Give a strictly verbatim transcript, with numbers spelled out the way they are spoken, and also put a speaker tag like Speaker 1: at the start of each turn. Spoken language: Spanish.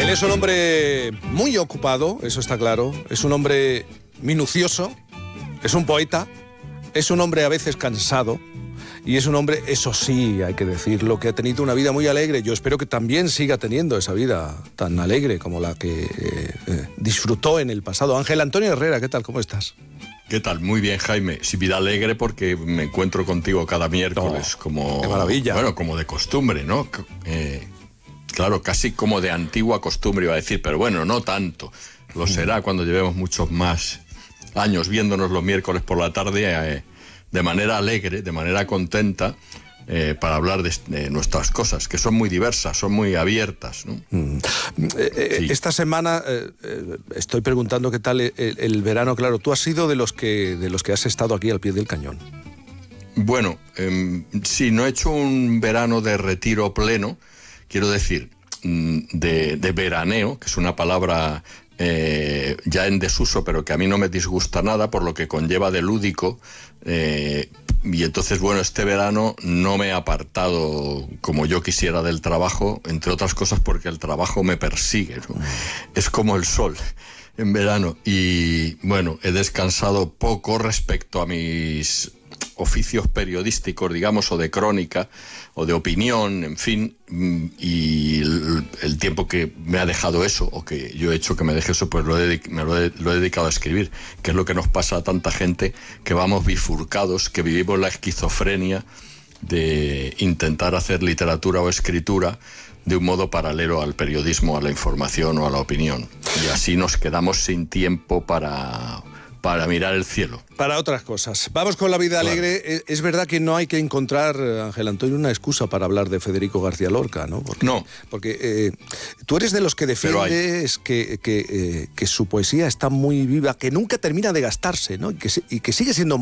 Speaker 1: Él es un hombre muy ocupado, eso está claro. Es un hombre minucioso, es un poeta, es un hombre a veces cansado. Y es un hombre, eso sí, hay que decirlo, que ha tenido una vida muy alegre. Yo espero que también siga teniendo esa vida tan alegre como la que eh, eh, disfrutó en el pasado. Ángel Antonio Herrera, ¿qué tal? ¿Cómo estás?
Speaker 2: ¿Qué tal? Muy bien, Jaime. Sí, vida alegre porque me encuentro contigo cada miércoles. No, como
Speaker 1: ¡qué maravilla!
Speaker 2: Bueno, como de costumbre, ¿no? Eh, claro, casi como de antigua costumbre iba a decir, pero bueno, no tanto. Lo será cuando llevemos muchos más años viéndonos los miércoles por la tarde eh, de manera alegre, de manera contenta, eh, para hablar de, de nuestras cosas, que son muy diversas, son muy abiertas, ¿no?
Speaker 1: Mm. Eh, sí. Esta semana eh, eh, estoy preguntando qué tal el, el verano. Claro, tú has sido de los que de los que has estado aquí al pie del cañón.
Speaker 2: Bueno, eh, sí, no he hecho un verano de retiro pleno, quiero decir, de, de veraneo, que es una palabra eh, ya en desuso, pero que a mí no me disgusta nada por lo que conlleva de lúdico. Eh, y entonces, bueno, este verano no me he apartado como yo quisiera del trabajo, entre otras cosas porque el trabajo me persigue, ¿no? Es como el sol en verano. Y bueno, he descansado poco respecto a mis oficios periodísticos, digamos, o de crónica, o de opinión, en fin, y el, el tiempo que me ha dejado eso, o que yo he hecho que me deje eso, pues lo he, me lo he, lo he dedicado a escribir, que es lo que nos pasa a tanta gente, que vamos bifurcados, que vivimos la esquizofrenia de intentar hacer literatura o escritura de un modo paralelo al periodismo, a la información o a la opinión. Y así nos quedamos sin tiempo para... para mirar el cielo.
Speaker 1: Para otras cosas. Vamos con la vida alegre. Claro. Es verdad que no hay que encontrar, Ángel Antonio, una excusa para hablar de Federico García Lorca, ¿no? Porque,
Speaker 2: no.
Speaker 1: Porque eh, tú eres de los que defiendes que, que, eh, que su poesía está muy viva, que nunca termina de gastarse, ¿no? Y que, y que sigue siendo